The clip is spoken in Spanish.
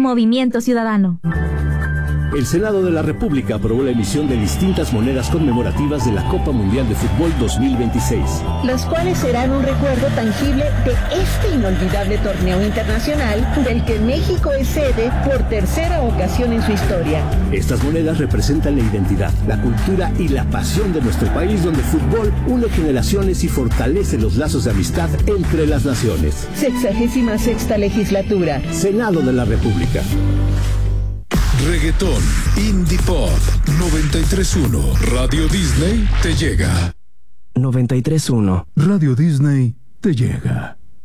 Movimiento Ciudadano. El Senado de la República aprobó la emisión de distintas monedas conmemorativas de la Copa Mundial de Fútbol 2026. Las cuales serán un recuerdo tangible de este inolvidable torneo internacional del que México es sede por tercera ocasión en su historia. Estas monedas representan la identidad, la cultura y la pasión de nuestro país, donde el fútbol une generaciones y fortalece los lazos de amistad entre las naciones. 66ª legislatura. Senado de la República. Reggaetón, Indie Pop, 93.1, Radio Disney te llega. 93.1, Radio Disney te llega.